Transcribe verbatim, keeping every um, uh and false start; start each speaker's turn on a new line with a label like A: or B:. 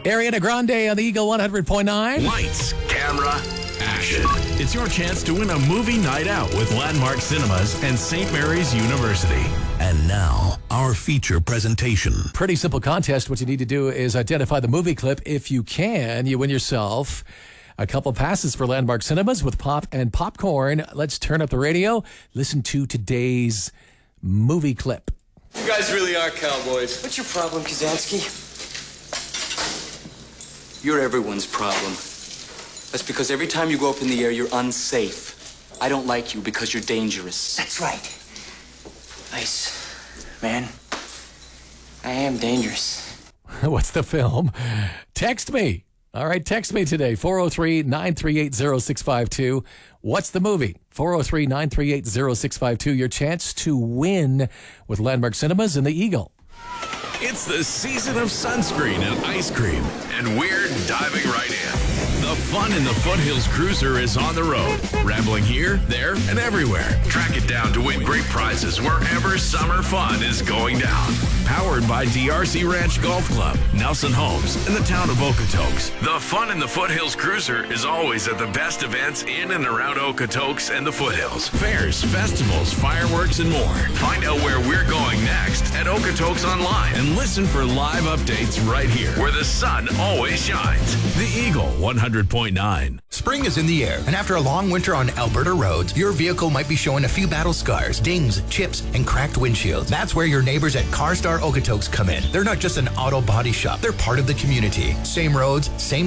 A: Ariana Grande on the Eagle one hundred point nine.
B: Lights, camera, action. It's your chance to win a movie night out with Landmark Cinemas and Saint Mary's University.
C: And now, our feature presentation.
A: Pretty simple contest. What you need to do is identify the movie clip. If you can, you win yourself a couple passes for Landmark Cinemas with pop and popcorn. Let's turn up the radio. Listen to today's movie clip.
D: You guys really are cowboys.
E: What's your problem, Kazansky? You're everyone's problem. That's because every time you go up in the air, you're unsafe. I don't like you because you're dangerous.
F: That's right. Ice, man, I am dangerous.
A: What's the film? Text me. All right, text me today, four oh three, nine three eight, oh six five two. What's the movie? four oh three, nine three eight, oh six five two. Your chance to win with Landmark Cinemas and the Eagle.
B: It's the season of sunscreen and ice cream, and we're diving right in. The fun in the Foothills Cruiser is on the road, rambling here, there, and everywhere. Track it down to win great prizes wherever summer fun is going down. Powered by D R C Ranch Golf Club, Nelson Homes, and the town of Okotoks. The fun in the Foothills Cruiser is always at the best events in and around Okotoks and the Foothills. Fairs, festivals, fireworks, and more. Find out where we're going next at Okotoks Online and listen for live updates right here, where the sun always shines. The Eagle one hundred point nine.
G: Spring is in the air, and after a long winter on Alberta roads, your vehicle might be showing a few battle scars, dings, chips, and cracked windshields. That's where your neighbors at CarStar Okotoks come in. They're not just an auto body shop, they're part of the community. Same roads, same